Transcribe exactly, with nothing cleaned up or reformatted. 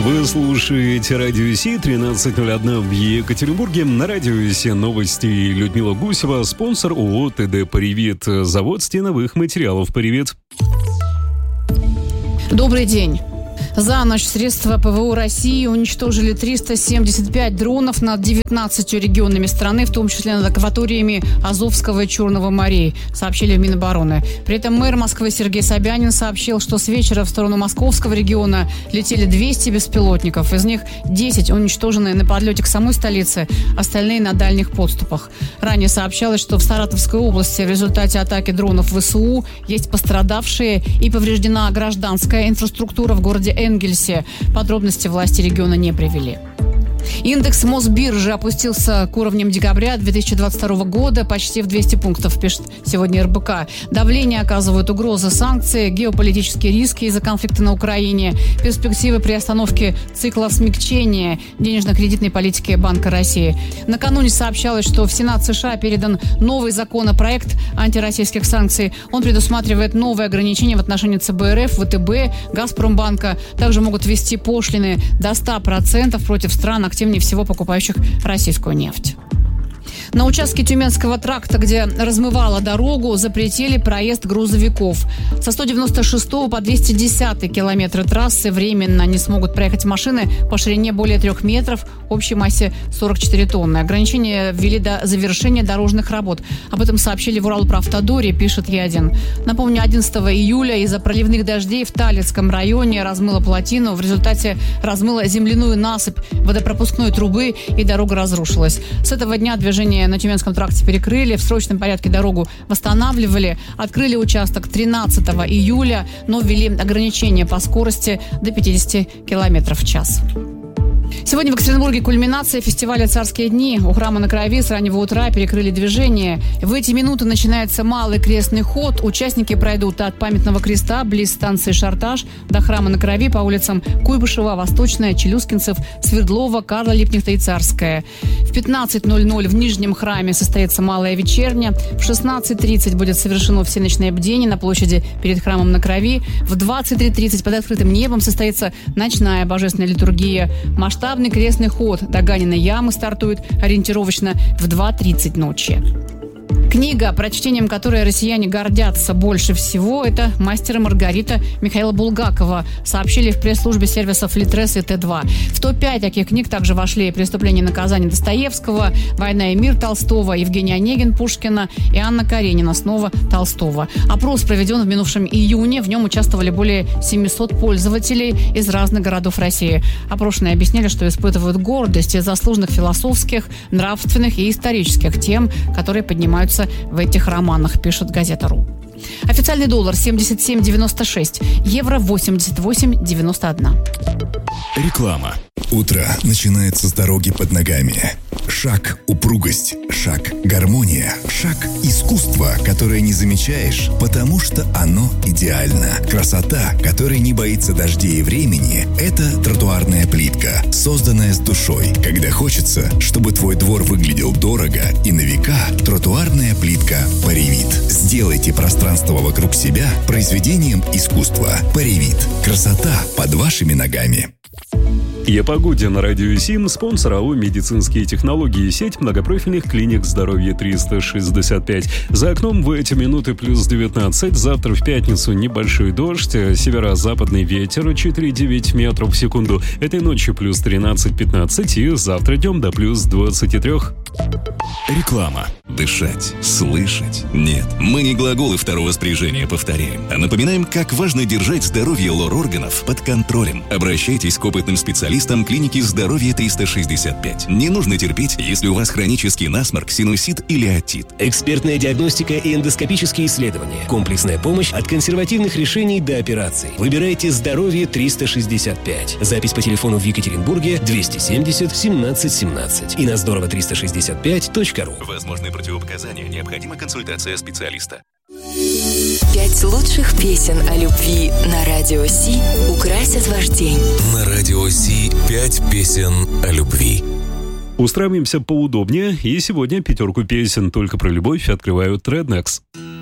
Вы слушаете Радио Си, тринадцать ноль один в Екатеринбурге. На Радио Си новости. Людмила Гусева, спонсор ООО ТД «Паривит», завод стеновых материалов «Паривит». Добрый день. За ночь средства ПВО России уничтожили триста семьдесят пять дронов над девятнадцатью регионами страны, в том числе над акваториями Азовского и Черного морей, сообщили в Минобороны. При этом мэр Москвы Сергей Собянин сообщил, что с вечера в сторону Московского региона летели двести беспилотников. Из них десять уничтожены на подлете к самой столице, остальные на дальних подступах. Ранее сообщалось, что в Саратовской области в результате атаки дронов ВСУ есть пострадавшие и повреждена гражданская инфраструктура в городе Энгельсе. Подробности власти региона не привели. Индекс Мосбиржи опустился к уровням декабря две тысячи двадцать второго года почти в двести пунктов, пишет сегодня эр бэ ка. Давление оказывают угрозы санкций, геополитические риски из-за конфликта на Украине, перспективы приостановки цикла смягчения денежно-кредитной политики Банка России. Накануне сообщалось, что в Сенат США передан новый законопроект антироссийских санкций. Он предусматривает новые ограничения в отношении цэ бэ эр эф, вэ тэ бэ, Газпромбанка. Также могут ввести пошлины до ста процентов против стран, активнее всего покупающих российскую нефть. На участке Тюменского тракта, где размывало дорогу, запретили проезд грузовиков. Со сто девяносто шестого по двести десятый километры трассы временно не смогут проехать машины по ширине более трех метров, общей массе сорок четыре тонны. Ограничения ввели до завершения дорожных работ. Об этом сообщили в Уралправтодоре, пишет Е один. Напомню, одиннадцатого июля из-за проливных дождей в Талицком районе размыло плотину. В результате размыло земляную насыпь водопропускной трубы, и дорога разрушилась. С этого дня движение на Тюменском тракте перекрыли, в срочном порядке дорогу восстанавливали, открыли участок тринадцатого июля, но ввели ограничения по скорости до пятидесяти километров в час. Сегодня в Екатеринбурге кульминация фестиваля «Царские дни». У храма на Крови с раннего утра перекрыли движение. В эти минуты начинается малый крестный ход. Участники пройдут от памятного креста близ станции Шартаж до храма на Крови по улицам Куйбышева, Восточная, Челюскинцев, Свердлова, Карла Липкнехта и Царская. В пятнадцать ноль ноль в Нижнем храме состоится малая вечерня. В шестнадцать тридцать будет совершено всеночное бдение на площади перед храмом на Крови. В двадцать три тридцать под открытым небом состоится ночная божественная литургия. Масштабный крестный ход до Ганиной ямы стартует ориентировочно в два тридцать ночи. Книга, прочтением которой россияне гордятся больше всего, это «Мастер и Маргарита» Михаила Булгакова, сообщили в пресс-службе сервисов Литрес и Тэ два. В топ пять таких книг также вошли «Преступление и наказание» Достоевского, «Война и мир» Толстого, Евгений Онегин Пушкина и Анна Каренина снова Толстого. Опрос проведен в минувшем июне. В нем участвовали более семисот пользователей из разных городов России. Опрошенные объяснили, что испытывают гордость из заслуженных философских, нравственных и исторических тем, которые поднимаются в этих романах, пишет газета РУ. Официальный доллар семьдесят семь девяносто шесть, евро восемьдесят восемь девяносто один. Реклама. Утро начинается с дороги под ногами. Шаг – упругость, шаг – гармония, шаг – искусство, которое не замечаешь, потому что оно идеально. Красота, которая не боится дождей и времени – это тротуарная плитка, созданная с душой. Когда хочется, чтобы твой двор выглядел дорого и на века, тротуарная плитка «Паривит». Сделайте пространство вокруг себя произведением искусства. «Паривит». Красота под вашими ногами. И о погоде на Радио Сим, спонсор АО «Медицинские технологии», сеть многопрофильных клиник здоровья триста шестьдесят пять. За окном в эти минуты плюс девятнадцать. Завтра в пятницу небольшой дождь, северо-западный ветер четыре девять метров в секунду. Этой ночью плюс тринадцать пятнадцать и завтра днем до плюс двадцать три. Реклама. Дышать, слышать. Нет, мы не глаголы второго спряжения повторяем, а напоминаем, как важно держать здоровье лор-органов под контролем. Обращайтесь к опытным специалистам клиники здоровья триста шестьдесят пять. Не нужно терпеть, если у вас хронический насморк, синусит или отит. Экспертная диагностика и эндоскопические исследования. Комплексная помощь от консервативных решений до операций. Выбирайте здоровье триста шестьдесят пять. Запись по телефону в Екатеринбурге двести семьдесят семнадцать семнадцать и на здорово триста шестьдесят пять точка ру. Возможны противопоказания, необходима консультация специалиста. Пять лучших песен о любви на Радио Си украсят ваш день. На Радио Си пять песен о любви. Устраиваемся поудобнее, и сегодня пятерку песен только про любовь открывают Rednex.